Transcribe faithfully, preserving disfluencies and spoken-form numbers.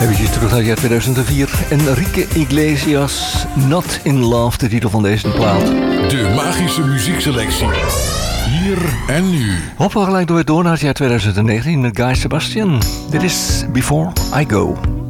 Even terug naar het jaar tweeduizend vier. Enrique Iglesias, Not in Love, de titel van deze plaat. De magische muziekselectie. Hier en nu. Hoppen we gelijk door, door naar het jaar tweeduizend negentien met Guy Sebastian. Dit is Before I Go.